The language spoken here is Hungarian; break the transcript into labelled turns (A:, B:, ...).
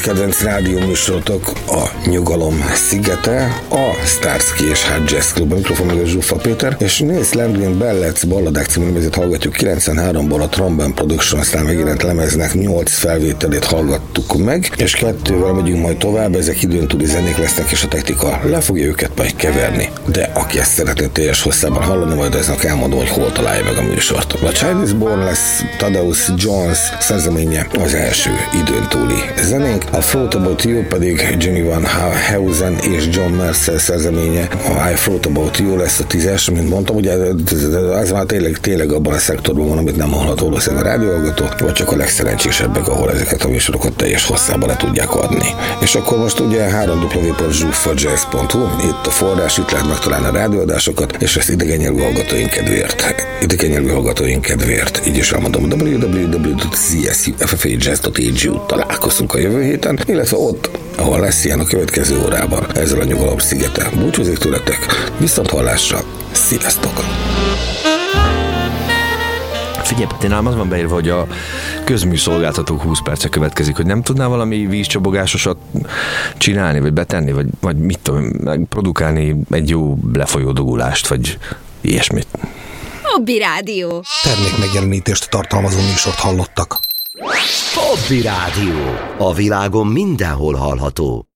A: kedvenc rádióműsorotok a Nyugalom szigete, a Starsky és Hard Jazz Club, a mikrofon meg a Zsuffa Péter, és Nils Landgren Ballets balladák című lemezét hallgatjuk. 93-ból a Trombone Productions-nál megjelent lemeznek 8 felvételét hallgattuk meg, és 2-vel megyünk majd tovább, ezek időn túli zenék lesznek, és a technika le fogja őket majd keverni. De aki ezt szeretné teljes hosszában hallani, majd aznak elmondom, hogy hol találja meg a műsort. A Chinese Born lesz Thaddeus Jones szerzeménye az első időn túli zenénk, a Float About You pedig Jimmy Van Heusen és John Mercer szerzeménye, a I Float About You lesz a 10-es, mint mondtam, ugye ez már tényleg abban a szektorban van, amit nem hallhat valószínűleg a rádióhallgató, vagy csak a legszerencsésebbek, ahol ezeket a műsorokat teljes hosszában le tudják adni. És akkor most ugye www.zsuffajazz.hu, itt a forrás, itt lehet megtalálni a rádióadásokat, és ezt idegen nyelvű hallgatóink kedvéért, így is elmondom, www.csuffajazz.hu találkozunk a jövő héten, illetve ott, ahol lesz ilyen a következő órában, ezzel a Nyugalom szigete. Búcsúzik tőletek, viszont hallásra, sziasztok!
B: Figyelj, nálam az van beírva, hogy a közműszolgáltatók 20 perce következik, hogy nem tudnál valami vízcsobogásosat csinálni, vagy betenni, vagy mit tudom, produkálni egy jó lefolyó dugulást, vagy ilyesmit.
C: Hobby Rádió.
D: Termék megjelenítést tartalmazó műsort hallottak.
E: Hobby Rádió. A világon mindenhol hallható.